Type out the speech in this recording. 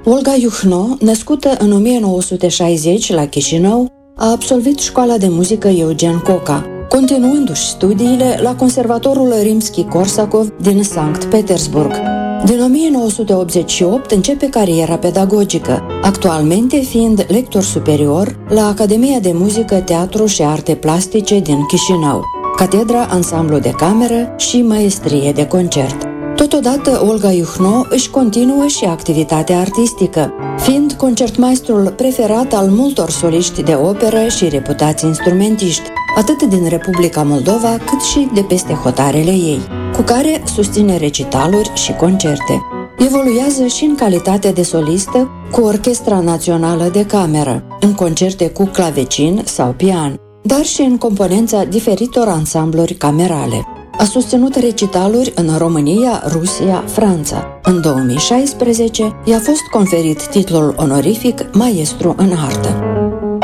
Olga Iuhno, născută în 1960 la Chișinău, a absolvit școala de muzică Eugen Coca, continuându-și studiile la Conservatorul Rimski-Korsakov din Sankt Petersburg. Din 1988 începe cariera pedagogică, actualmente fiind lector superior la Academia de Muzică, Teatru și Arte Plastice din Chișinău, catedra ansamblu de cameră și maestrie de concert. Totodată, Olga Iuhno își continuă și activitatea artistică, fiind concertmaistrul preferat al multor soliști de operă și reputați instrumentiști, atât din Republica Moldova cât și de peste hotarele ei, cu care susține recitaluri și concerte. Evoluează și în calitate de solistă cu Orchestra Națională de Cameră, în concerte cu clavecin sau pian, dar și în componența diferitor ansambluri camerale. A susținut recitaluri în România, Rusia, Franța. În 2016 i-a fost conferit titlul onorific Maestru în Artă.